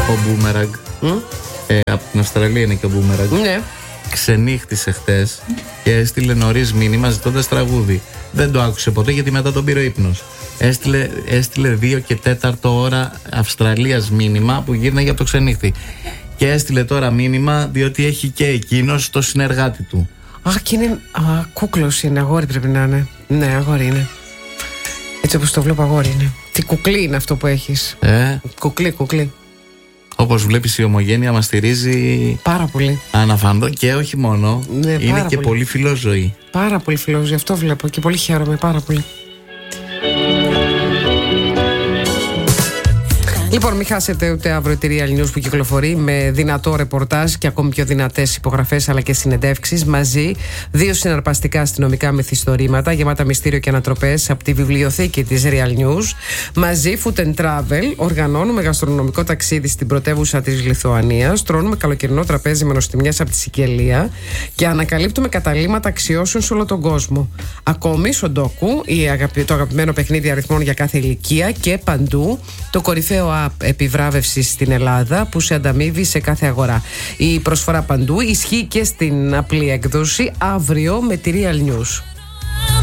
Ο Μπούμεραγκ. Από την Αυστραλία είναι και ο Μπούμεραγκ. Ναι. Ξενύχτησε χτες και έστειλε νωρίς μήνυμα ζητώντας τραγούδι. Δεν το άκουσε ποτέ γιατί μετά τον πήρε ο ύπνος. Έστειλε 2 και 4 ώρα Αυστραλίας μήνυμα που γύρναγε από το ξενύχτη. Και έστειλε τώρα μήνυμα διότι έχει και εκείνος το συνεργάτη του. Αχ, και είναι. Κούκλος είναι, αγόρι πρέπει να είναι. Ναι, αγόρι είναι. Έτσι όπως το βλέπω, αγόρι είναι. Τι κουκλί είναι αυτό που έχεις. Κουκλί. Όπως βλέπεις, η Ομογένεια μας στηρίζει πάρα πολύ. Αναφανδό και όχι μόνο. Ναι, είναι και πολύ φιλόζωη. Πάρα πολύ φιλόζωη, αυτό βλέπω και πολύ χαίρομαι πάρα πολύ. Λοιπόν, μην χάσετε ούτε αύριο τη Real News που κυκλοφορεί με δυνατό ρεπορτάζ και ακόμη πιο δυνατές υπογραφές αλλά και συνεντεύξεις. Μαζί 2 συναρπαστικά αστυνομικά μυθιστορήματα γεμάτα μυστήριο και ανατροπές από τη βιβλιοθήκη της Real News. Μαζί Food and Travel, οργανώνουμε γαστρονομικό ταξίδι στην πρωτεύουσα της Λιθουανίας. Τρώνουμε καλοκαιρινό τραπέζι με νοστιμιές από τη Σικελία και ανακαλύπτουμε καταλύματα αξιώσεων σε όλο τον κόσμο. Ακόμη Σοντόκου, το αγαπημένο παιχνίδι αριθμών για κάθε ηλικία και παντού το κορυφαίο επιβράβευσης στην Ελλάδα που σε ανταμείβει σε κάθε αγορά. Η προσφορά παντού ισχύει και στην απλή έκδοση αύριο με τη Real News.